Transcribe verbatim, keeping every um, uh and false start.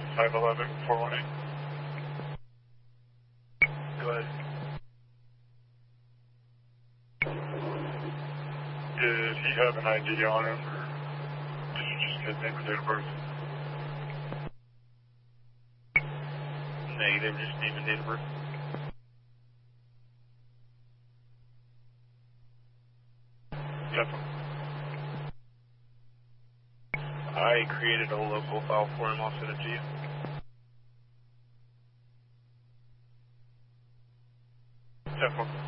five eleven, four one eight. Go ahead. Did he have an I D on him, or did you just get name and date of birth? Negative, just name and date of birth. Definitely. I created a local file for him, I'll send it to you. Definitely.